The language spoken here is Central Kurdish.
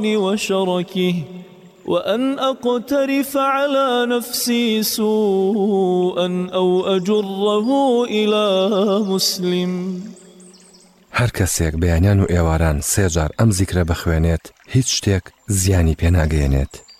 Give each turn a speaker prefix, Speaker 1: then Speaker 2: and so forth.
Speaker 1: وشركه وأن أقترف على نفسي سوءا أو أجره إلى مسلم.
Speaker 2: هەر کەسێک بەیانیان و ئێواران سێجار ئەم زیکرە بخوێنێت هیچ شتێک زیانی پێ ناگەیەنێت.